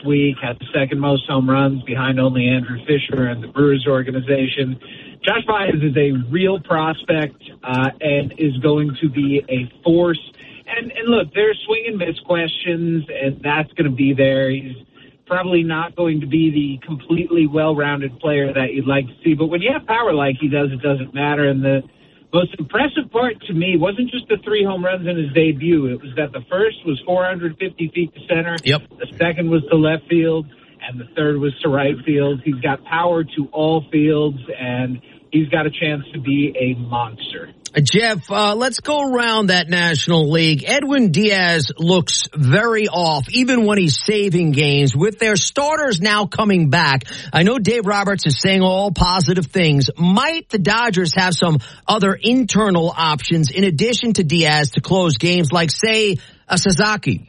week, had the second most home runs behind only Andrew Fisher and the Brewers organization. Josh Baez is a real prospect and is going to be a force. And look, there's swing and miss questions, and that's going to be there. He's probably not going to be the completely well-rounded player that you'd like to see. But when you have power like he does, it doesn't matter. And the most impressive part to me wasn't just the 3 home runs in his debut. It was that the first was 450 feet to center. Yep. The second was to left field, and the third was to right field. He's got power to all fields, and he's got a chance to be a monster. Jeff, let's go around that National League. Edwin Diaz looks very off, even when he's saving games. With their starters now coming back, I know Dave Roberts is saying all positive things. Might the Dodgers have some other internal options in addition to Diaz to close games, like, say, a Sasaki?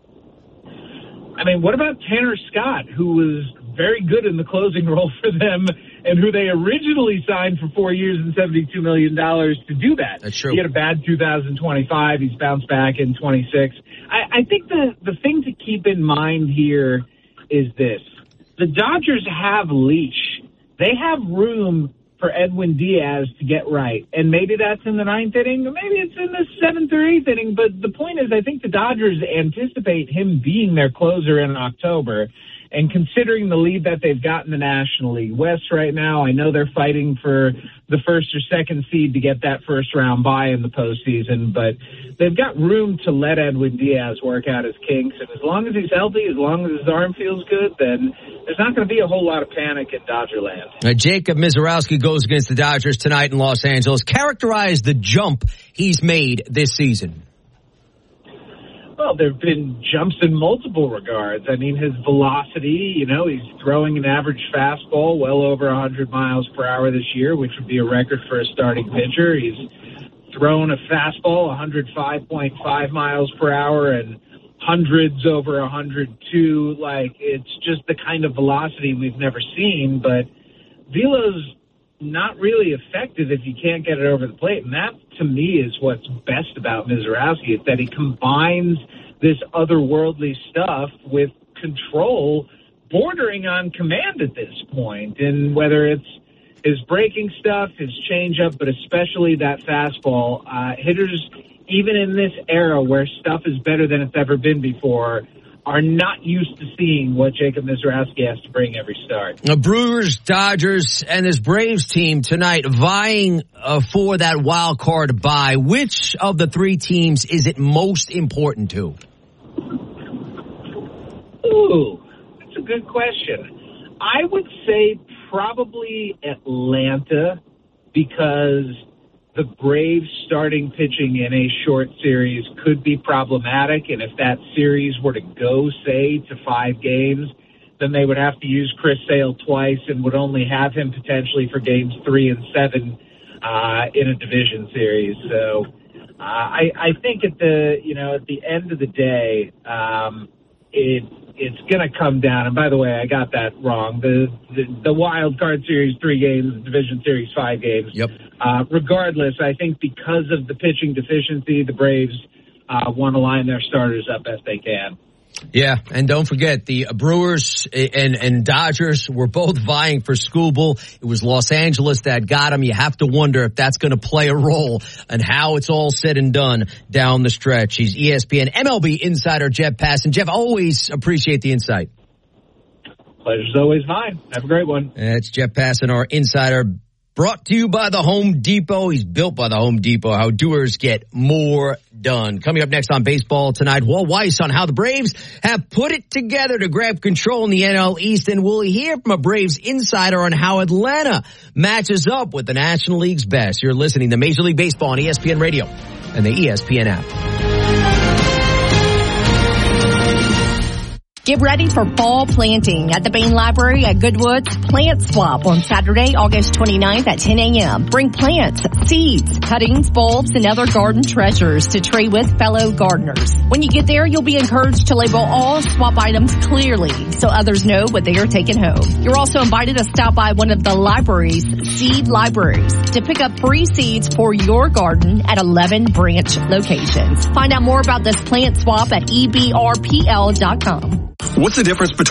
I mean, what about Tanner Scott, who was very good in the closing role for them and who they originally signed for 4 years and $72 million to do that? That's true. He had a bad 2025. He's bounced back in 26. I think the thing to keep in mind here is this. The Dodgers have leash. They have room for Edwin Diaz to get right. And maybe that's in the 9th inning, or maybe it's in the 7th or 8th inning. But the point is, I think the Dodgers anticipate him being their closer in October. And considering the lead that they've got in the National League West right now, I know they're fighting for the first or second seed to get that first round bye in the postseason, but they've got room to let Edwin Diaz work out his kinks. And as long as he's healthy, as long as his arm feels good, then there's not going to be a whole lot of panic in Dodgerland. Jacob Misiorowski goes against the Dodgers tonight in Los Angeles. Characterize the jump he's made this season. Well, there have been jumps in multiple regards. I mean, his velocity, he's throwing an average fastball well over 100 miles per hour this year, which would be a record for a starting pitcher. He's thrown a fastball 105.5 miles per hour and hundreds over 102. It's just the kind of velocity we've never seen, but velo's not really effective if you can't get it over the plate. And that, to me, is what's best about Misiorowski, is that he combines this otherworldly stuff with control bordering on command at this point. And whether it's his breaking stuff, his changeup, but especially that fastball, hitters, even in this era where stuff is better than it's ever been before, are not used to seeing what Jacob Misiorowski has to bring every start. The Brewers, Dodgers, and this Braves team tonight vying for that wild card bye. Which of the 3 teams is it most important to? Ooh, that's a good question. I would say probably Atlanta, because the Braves starting pitching in a short series could be problematic, and if that series were to go, say, to 5 games, then they would have to use Chris Sale twice and would only have him potentially for games 3 and 7 in a division series. So I think at the end of the day, it's going to come down. And by the way, I got that wrong. The wild card series 3 games, the division series 5 games. Yep. Regardless, I think because of the pitching deficiency, the Braves want to line their starters up as they can. Yeah, and don't forget, the Brewers and Dodgers were both vying for Skubal. It was Los Angeles that got him. You have to wonder if that's going to play a role in how it's all said and done down the stretch. He's ESPN MLB insider Jeff Passan. Jeff, always appreciate the insight. Pleasure's always mine. Have a great one. It's Jeff Passan, our insider. Brought to you by the Home Depot. He's built by the Home Depot. How doers get more done. Coming up next on Baseball Tonight, Walt Weiss on how the Braves have put it together to grab control in the NL East. And we'll hear from a Braves insider on how Atlanta matches up with the National League's best. You're listening to Major League Baseball on ESPN Radio and the ESPN app. Get ready for fall planting at the Bain Library at Goodwood's Plant Swap on Saturday, August 29th at 10 a.m. Bring plants, seeds, cuttings, bulbs, and other garden treasures to trade with fellow gardeners. When you get there, you'll be encouraged to label all swap items clearly so others know what they are taking home. You're also invited to stop by one of the library's seed libraries to pick up free seeds for your garden at 11 branch locations. Find out more about this plant swap at ebrpl.com. What's the difference between